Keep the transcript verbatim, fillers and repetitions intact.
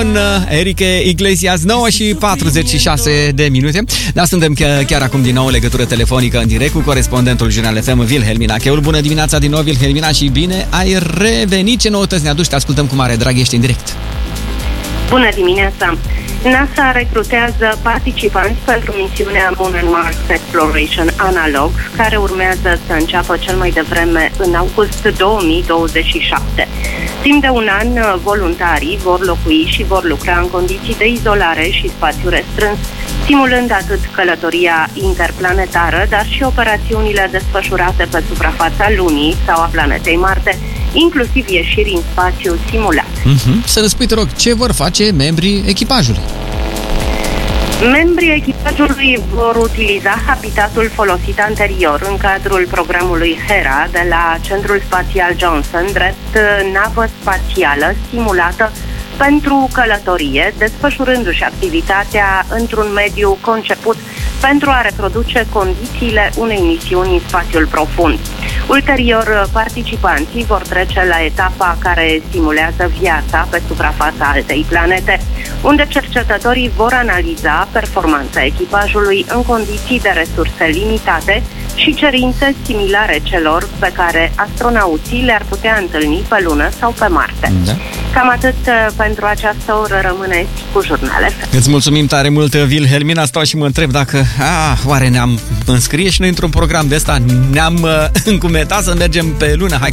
Ramon, Enrique Iglesias, nouă și patruzeci și șase de minute. Da, suntem chiar acum din nou în legătură telefonică în direct cu corespondentul Jurnal F M, Wilhelmina Cheul. Bună dimineața din nou, Wilhelmina, și bine ai revenit. Ce noutăți ne aduci? Te ascultăm cu mare drag, ești în direct. Bună dimineața! NASA recrutează participanți pentru misiunea Moon and Mars Exploration Analog, care urmează să înceapă cel mai devreme în august două mii douăzeci și șapte. Timp de un an, voluntarii vor locui și vor lucra în condiții de izolare și spațiu restrâns, simulând atât călătoria interplanetară, dar și operațiunile desfășurate pe suprafața Lunii sau a planetei Marte, inclusiv ieșiri în spațiu simulat. Mm-hmm. Să ne spui, te rog, ce vor face membrii echipajului? Membrii echipajului vor utiliza habitatul folosit anterior în cadrul programului Hera de la Centrul Spațial Johnson, drept navă spațială simulată pentru călătorie, desfășurându-și activitatea într-un mediu conceput pentru a reproduce condițiile unei misiuni în spațiul profund. Ulterior, participanții vor trece la etapa care simulează viața pe suprafața altei planete, unde cercetătorii vor analiza performanța echipajului în condiții de resurse limitate și cerințe similare celor pe care astronauții le-ar putea întâlni pe Lună sau pe Marte. Da. Cam atât pentru această oră, rămâneți cu Jurnal F M. Îți mulțumim tare mult, Wilhelmina. Stau și mă întreb dacă, a, oare ne-am înscrie și noi într-un program de ăsta? Ne-am uh, încumetat să mergem pe Lună? Hai